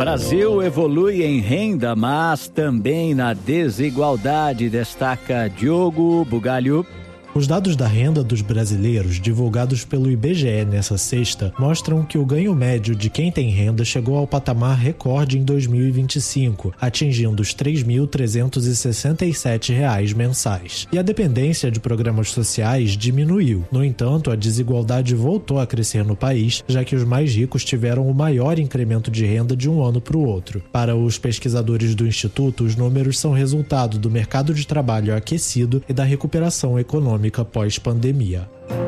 Brasil evolui em renda, mas também na desigualdade, destaca Diogo Bugalho. Os dados da renda dos brasileiros, divulgados pelo IBGE nessa sexta, mostram que o ganho médio de quem tem renda chegou ao patamar recorde em 2025, atingindo os R$ 3.367 mensais. E a dependência de programas sociais diminuiu. No entanto, a desigualdade voltou a crescer no país, já que os mais ricos tiveram o maior incremento de renda de um ano para o outro. Para os pesquisadores do Instituto, os números são resultado do mercado de trabalho aquecido e da recuperação econômica pós-pandemia.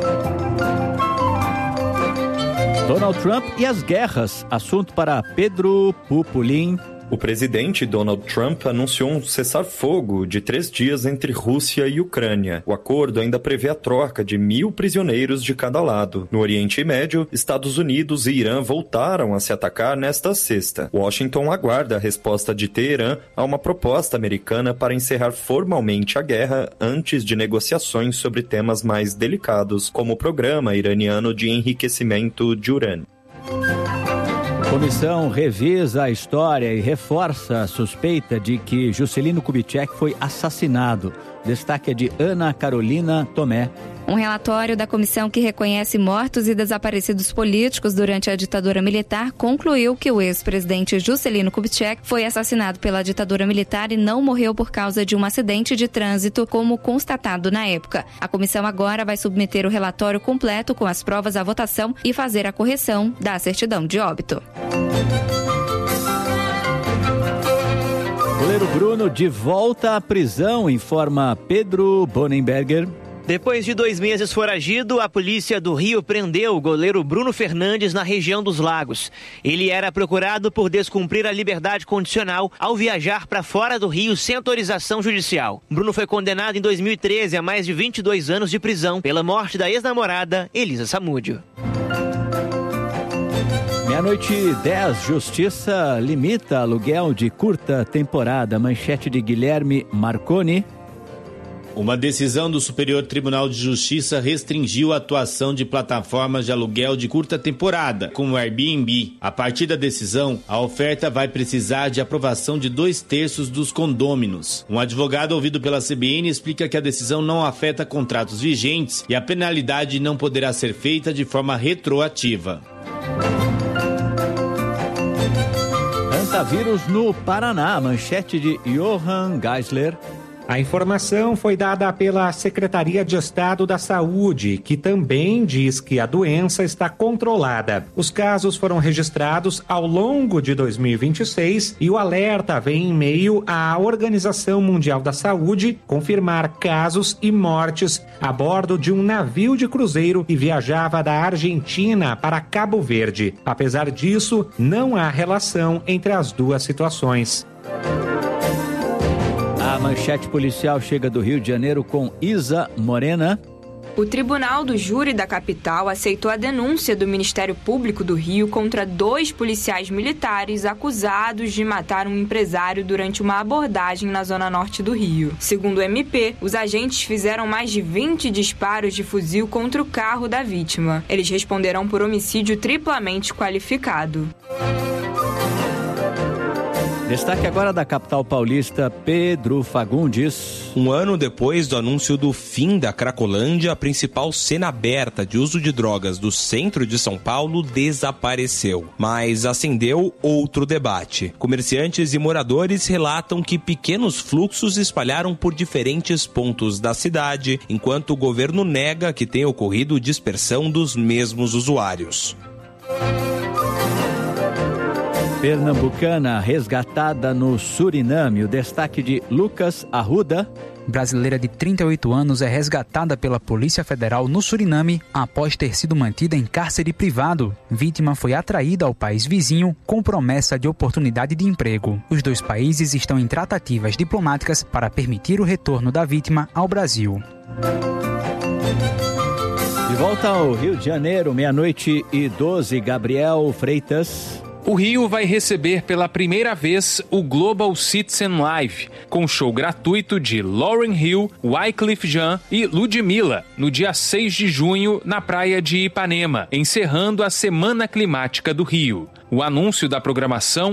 Donald Trump e as guerras, assunto para Pedro Pupolin. O presidente Donald Trump anunciou um cessar-fogo de 3 dias entre Rússia e Ucrânia. O acordo ainda prevê a troca de 1.000 prisioneiros de cada lado. No Oriente Médio, Estados Unidos e Irã voltaram a se atacar nesta sexta. Washington aguarda a resposta de Teherã a uma proposta americana para encerrar formalmente a guerra antes de negociações sobre temas mais delicados, como o programa iraniano de enriquecimento de urânio. Comissão revisa a história e reforça a suspeita de que Juscelino Kubitschek foi assassinado. Destaque é de Ana Carolina Tomé. Um relatório da comissão que reconhece mortos e desaparecidos políticos durante a ditadura militar concluiu que o ex-presidente Juscelino Kubitschek foi assassinado pela ditadura militar e não morreu por causa de um acidente de trânsito, como constatado na época. A comissão agora vai submeter o relatório completo com as provas à votação e fazer a correção da certidão de óbito. Goleiro Bruno de volta à prisão, informa Pedro Bonenberger. Depois de 2 meses foragido, a polícia do Rio prendeu o goleiro Bruno Fernandes na região dos Lagos. Ele era procurado por descumprir a liberdade condicional ao viajar para fora do Rio sem autorização judicial. Bruno foi condenado em 2013 a mais de 22 anos de prisão pela morte da ex-namorada Elisa Samúdio. 00:10, Justiça limita aluguel de curta temporada. Manchete de Guilherme Marconi. Uma decisão do Superior Tribunal de Justiça restringiu a atuação de plataformas de aluguel de curta temporada, como o Airbnb. A partir da decisão, a oferta vai precisar de aprovação de 2/3 dos condôminos. Um advogado ouvido pela CBN explica que a decisão não afeta contratos vigentes e a penalidade não poderá ser feita de forma retroativa. Vírus no Paraná, manchete de Johann Geisler. A informação foi dada pela Secretaria de Estado da Saúde, que também diz que a doença está controlada. Os casos foram registrados ao longo de 2026 e o alerta vem em meio à Organização Mundial da Saúde confirmar casos e mortes a bordo de um navio de cruzeiro que viajava da Argentina para Cabo Verde. Apesar disso, não há relação entre as duas situações. A manchete policial chega do Rio de Janeiro com Isa Morena. O Tribunal do Júri da capital aceitou a denúncia do Ministério Público do Rio contra 2 policiais militares acusados de matar um empresário durante uma abordagem na zona norte do Rio. Segundo o MP, os agentes fizeram mais de 20 disparos de fuzil contra o carro da vítima. Eles responderão por homicídio triplamente qualificado. Destaque agora da capital paulista, Pedro Fagundes. Um ano depois do anúncio do fim da Cracolândia, a principal cena aberta de uso de drogas do centro de São Paulo desapareceu. Mas acendeu outro debate. Comerciantes e moradores relatam que pequenos fluxos espalharam por diferentes pontos da cidade, enquanto o governo nega que tenha ocorrido dispersão dos mesmos usuários. Pernambucana resgatada no Suriname. O destaque de Lucas Arruda. Brasileira de 38 anos é resgatada pela Polícia Federal no Suriname após ter sido mantida em cárcere privado. Vítima foi atraída ao país vizinho com promessa de oportunidade de emprego. Os 2 países estão em tratativas diplomáticas para permitir o retorno da vítima ao Brasil. De volta ao Rio de Janeiro, 00:12, Gabriel Freitas. O Rio vai receber pela primeira vez o Global Citizen Live, com show gratuito de Lauryn Hill, Wyclef Jean e Ludmilla, no dia 6 de junho, na praia de Ipanema, encerrando a Semana Climática do Rio. O anúncio da programação